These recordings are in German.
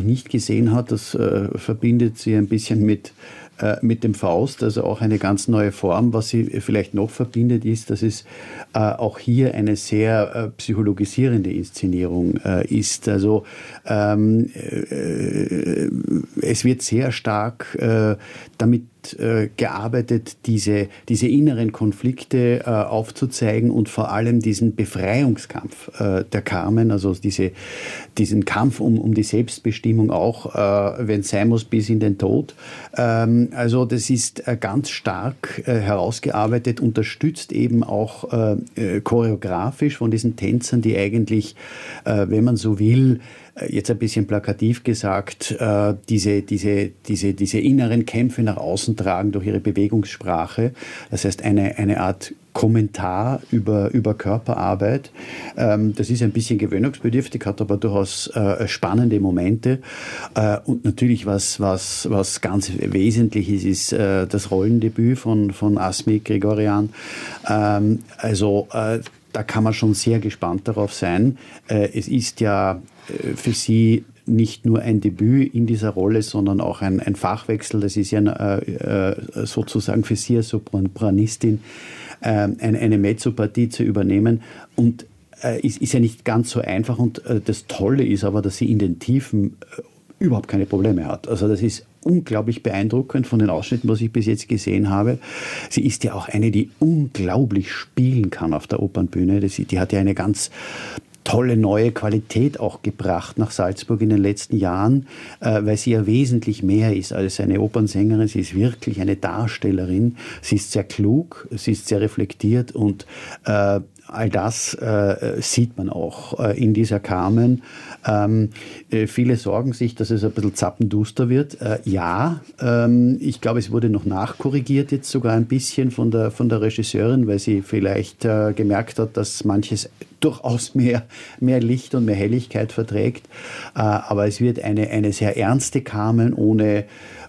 noch nicht gesehen hat, das verbindet sie ein bisschen mit dem Faust, also auch eine ganz neue Form. Was sie vielleicht noch verbindet, ist, dass es auch hier eine sehr psychologisierende Inszenierung ist. Also es wird sehr stark damit gearbeitet, diese inneren Konflikte aufzuzeigen und vor allem diesen Befreiungskampf der Carmen, also diesen Kampf um die Selbstbestimmung auch, wenn es sein muss, bis in den Tod. Also das ist ganz stark herausgearbeitet, unterstützt eben auch choreografisch von diesen Tänzern, die eigentlich, wenn man so will, jetzt ein bisschen plakativ gesagt, diese inneren Kämpfe nach außen tragen durch ihre Bewegungssprache. Das heißt, eine Art Kommentar über Körperarbeit. Das ist ein bisschen gewöhnungsbedürftig, hat aber durchaus spannende Momente. Und natürlich, was ganz Wesentliches ist, das Rollendebüt von Asmik Grigoryan. Da kann man schon sehr gespannt darauf sein. Es ist ja für sie nicht nur ein Debüt in dieser Rolle, sondern auch ein Fachwechsel. Das ist ja sozusagen für sie als Sopranistin eine Mezzopartie zu übernehmen. Und ist ja nicht ganz so einfach. Und das Tolle ist aber, dass sie in den Tiefen überhaupt keine Probleme hat. Also das ist unglaublich beeindruckend von den Ausschnitten, was ich bis jetzt gesehen habe. Sie ist ja auch eine, die unglaublich spielen kann auf der Opernbühne. Die hat ja eine ganz tolle neue Qualität auch gebracht nach Salzburg in den letzten Jahren, weil sie ja wesentlich mehr ist als eine Opernsängerin. Sie ist wirklich eine Darstellerin. Sie ist sehr klug, sie ist sehr reflektiert und all das sieht man auch in dieser Carmen. Viele sorgen sich, dass es ein bisschen zappenduster wird. Ich glaube, es wurde noch nachkorrigiert jetzt sogar ein bisschen von der Regisseurin, weil sie vielleicht gemerkt hat, dass manches durchaus mehr Licht und mehr Helligkeit verträgt. Aber es wird eine sehr ernste Carmen ohne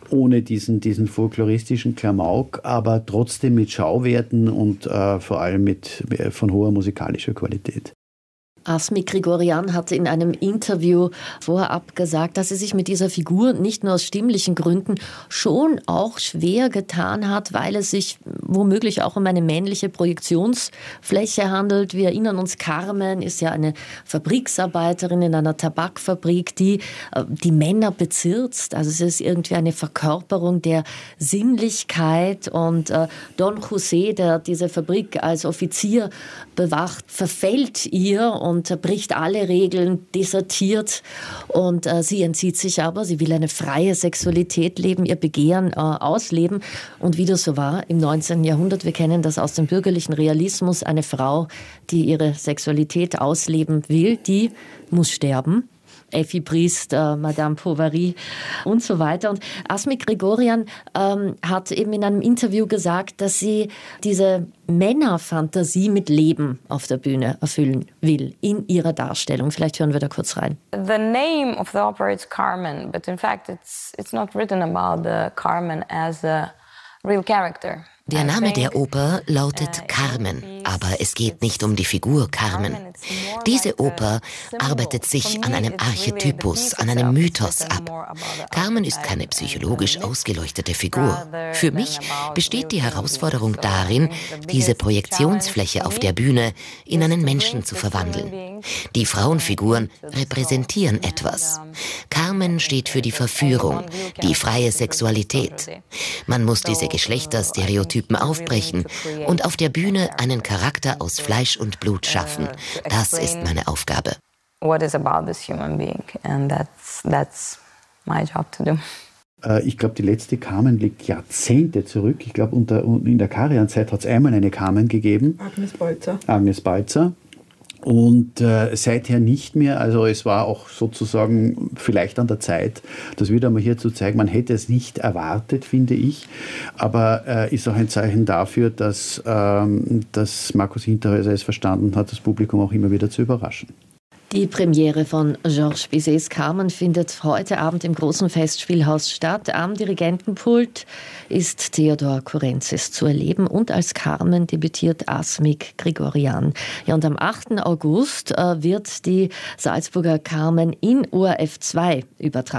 diesen folkloristischen Klamauk, aber trotzdem mit Schauwerten und vor allem von hoher musikalischer Qualität. Asmik Grigoryan hatte in einem Interview vorab gesagt, dass sie sich mit dieser Figur nicht nur aus stimmlichen Gründen schon auch schwer getan hat, weil es sich womöglich auch um eine männliche Projektionsfläche handelt. Wir erinnern uns, Carmen ist ja eine Fabriksarbeiterin in einer Tabakfabrik, die Männer bezirzt. Also es ist irgendwie eine Verkörperung der Sinnlichkeit und Don José, der diese Fabrik als Offizier bewacht, verfällt ihr und bricht alle Regeln, desertiert und sie entzieht sich aber, sie will eine freie Sexualität leben, ihr Begehren ausleben und wie das so war im 19. Jahrhundert, wir kennen das aus dem bürgerlichen Realismus, eine Frau, die ihre Sexualität ausleben will, die muss sterben. Effi Briest, Madame Bovary und so weiter. Und Asmik Grigoryan hat eben in einem Interview gesagt, dass sie diese Männerfantasie mit Leben auf der Bühne erfüllen will in ihrer Darstellung. Vielleicht hören wir da kurz rein. The name of the opera is Carmen, but in fact it's not written about the Carmen as a real character. Der Name der Oper lautet Carmen, aber es geht nicht um die Figur Carmen. Diese Oper arbeitet sich an einem Archetypus, an einem Mythos ab. Carmen ist keine psychologisch ausgeleuchtete Figur. Für mich besteht die Herausforderung darin, diese Projektionsfläche auf der Bühne in einen Menschen zu verwandeln. Die Frauenfiguren repräsentieren etwas. Carmen steht für die Verführung, die freie Sexualität. Man muss diese Geschlechterstereotypen aufbrechen und auf der Bühne einen Charakter aus Fleisch und Blut schaffen. Das ist meine Aufgabe. What is about this human being? And that's my job to do. Ich glaube, die letzte Carmen liegt Jahrzehnte zurück. Ich glaube, in der Karajan-Zeit hat es einmal eine Carmen gegeben. Agnes Balzer. Und seither nicht mehr. Also es war auch sozusagen vielleicht an der Zeit, das wieder mal hier zu zeigen. Man hätte es nicht erwartet, finde ich. Aber ist auch ein Zeichen dafür, dass Markus Hinterhäuser es verstanden hat, das Publikum auch immer wieder zu überraschen. Die Premiere von Georges Bizets Carmen findet heute Abend im Großen Festspielhaus statt. Am Dirigentenpult ist Theodor Kurenzis zu erleben und als Carmen debütiert Asmik Grigoryan. Ja, und am 8. August wird die Salzburger Carmen in ORF 2 übertragen.